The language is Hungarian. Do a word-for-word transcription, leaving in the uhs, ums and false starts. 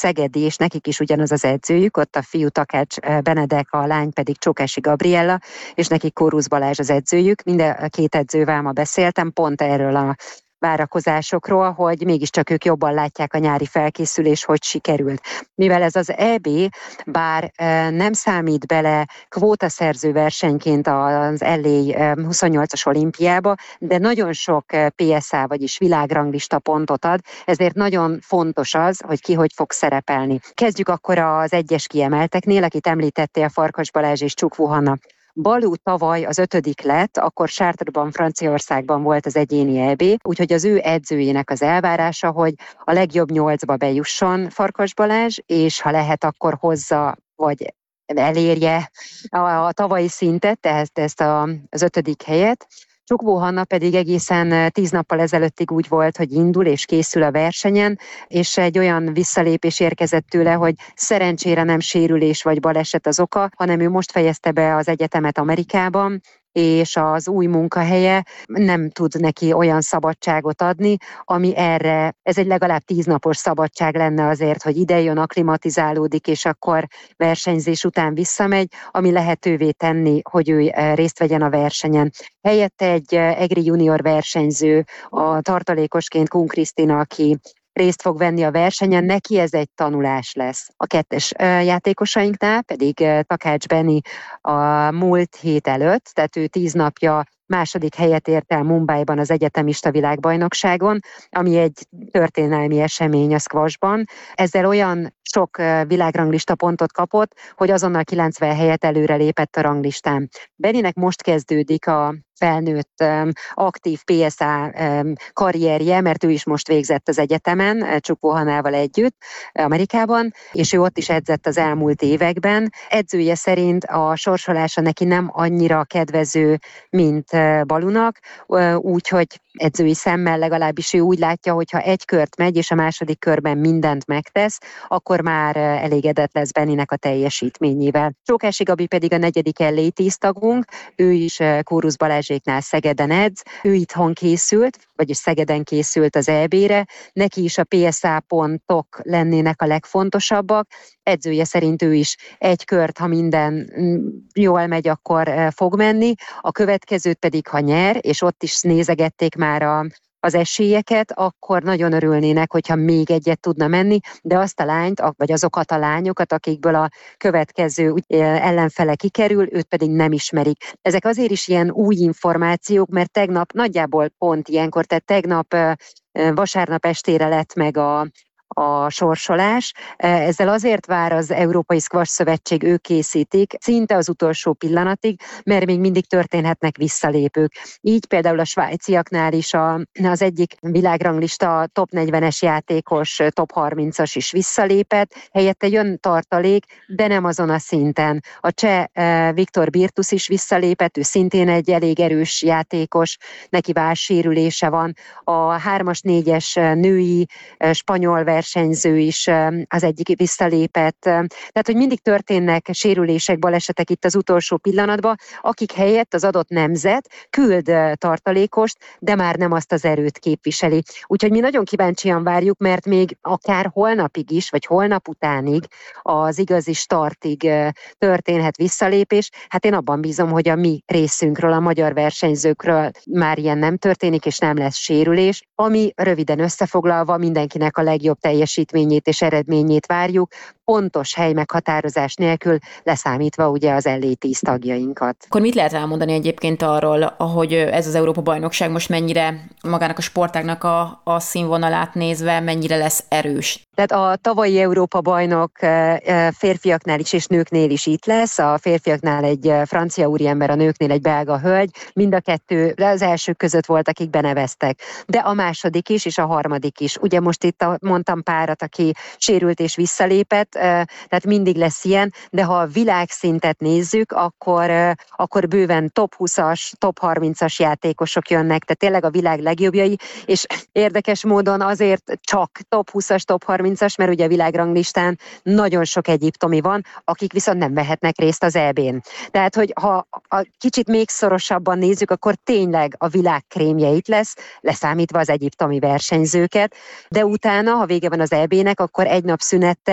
szegedi, és nekik is ugyanaz az edzőjük, ott a fiú Takács Benedek, a lány pedig Csókási Gabriella, és nekik Kórusz Balázs az edzőjük. Mind a két edzővel ma beszéltem, pont erről a várakozásokról, hogy mégiscsak ők jobban látják a nyári felkészülés, hogy sikerült. Mivel ez az é bé, bár nem számít bele kvótaszerző versenyként az el á huszonnyolcas olimpiába, de nagyon sok pé es á, vagyis világranglista pontot ad, ezért nagyon fontos az, hogy ki hogy fog szerepelni. Kezdjük akkor az egyes kiemelteknél, akit említettél, Farkas Balázs és Csukvu Hanna. Balú tavaly az ötödik lett, akkor Chartres-ban, Franciaországban volt az egyéni é bé, úgyhogy az ő edzőjének az elvárása, hogy a legjobb nyolcba bejusson Farkas Balázs, és ha lehet, akkor hozza, vagy elérje a, a tavalyi szintet, tehát ezt a, az ötödik helyet. Csukvó Hanna pedig egészen tíz nappal ezelőttig úgy volt, hogy indul és készül a versenyen, és egy olyan visszalépés érkezett tőle, hogy szerencsére nem sérülés vagy baleset az oka, hanem ő most fejezte be az egyetemet Amerikában, és az új munkahelye nem tud neki olyan szabadságot adni, ami erre, ez egy legalább tíz napos szabadság lenne azért, hogy ide jön, akklimatizálódik, és akkor versenyzés után visszamegy, ami lehetővé tenni, hogy ő részt vegyen a versenyen. Helyette egy egri junior versenyző, a tartalékosként Kun Krisztina, aki részt fog venni a versenyen, neki ez egy tanulás lesz. A kettes játékosainknál pedig Takács Benni a múlt hét előtt, tehát ő tíz napja második helyet ért el Mumbaiban az egyetemista világbajnokságon, ami egy történelmi esemény a squashban. Ezzel olyan sok világranglista pontot kapott, hogy azonnal kilencven helyet előre lépett a ranglistán. Benninek most kezdődik a felnőtt aktív pé es á karrierje, mert ő is most végzett az egyetemen, Csukvó Hannával együtt Amerikában, és ő ott is edzett az elmúlt években. Edzője szerint a sorsolása neki nem annyira kedvező, mint Balunak, úgyhogy edzői szemmel legalábbis ő úgy látja, hogy ha egy kört megy, és a második körben mindent megtesz, akkor már elégedett lesz Benninek a teljesítményével. Csókási Gabi pedig a negyedik el á tíz tagunk, ő is Kórusz Balázséknál Szegeden edz, ő itthon készült, vagyis Szegeden készült az é bé-re, neki is a pé es á pontok lennének a legfontosabbak, edzője szerint ő is egy kört, ha minden jól megy, akkor fog menni, a következőt pedig, ha nyer, és ott is nézegették már a az esélyeket, akkor nagyon örülnének, hogyha még egyet tudna menni, de azt a lányt, vagy azokat a lányokat, akikből a következő ellenfele kikerül, őt pedig nem ismerik. Ezek azért is ilyen új információk, mert tegnap nagyjából pont ilyenkor, tehát tegnap vasárnap estére lett meg a a sorsolás. Ezzel azért vár az Európai Squash Szövetség, ők készítik, szinte az utolsó pillanatig, mert még mindig történhetnek visszalépők. Így például a svájciaknál is a, az egyik világranglista top negyvenes játékos, top harmincas is visszalépett, helyette jön tartalék, de nem azon a szinten. A cseh Viktor Birtus is visszalépett, ő szintén egy elég erős játékos, neki válsérülése van. A hármas, négyes női spanyol versenyző versenyző is az egyik visszalépett. Tehát, hogy mindig történnek sérülések, balesetek itt az utolsó pillanatban, akik helyett az adott nemzet küld tartalékost, de már nem azt az erőt képviseli. Úgyhogy mi nagyon kíváncsian várjuk, mert még akár holnapig is, vagy holnap utánig az igazi startig történhet visszalépés. Hát én abban bízom, hogy a mi részünkről, a magyar versenyzőkről már ilyen nem történik, és nem lesz sérülés, ami röviden összefoglalva mindenkinek a legjobb teljesítményét és eredményét várjuk, pontos hely meghatározás nélkül, leszámítva ugye az el á tíz tagjainkat. Akkor mit lehet elmondani egyébként arról, hogy ez az Európa-bajnokság most mennyire magának a sportágnak a, a színvonalát nézve, mennyire lesz erős? Tehát a tavalyi Európa-bajnok férfiaknál is és nőknél is itt lesz, a férfiaknál egy francia úriember, a nőknél egy belga hölgy, mind a kettő az elsők között volt, akik beneveztek. De a második is, és a harmadik is. Ugye most itt mondtam párat, aki sérült és visszalépett, tehát mindig lesz ilyen, de ha a világszintet nézzük, akkor, akkor bőven top húszas, top harmincas játékosok jönnek, tehát tényleg a világ legjobbjai, és érdekes módon azért csak top húszas, top harmincas, mert ugye a világranglistán nagyon sok egyiptomi van, akik viszont nem vehetnek részt az é bén. Tehát, hogy ha a kicsit még szorosabban nézzük, akkor tényleg a világ krémje itt lesz, leszámítva az egyiptomi versenyzőket, de utána, ha vége van az é bének, akkor egy nap szünettel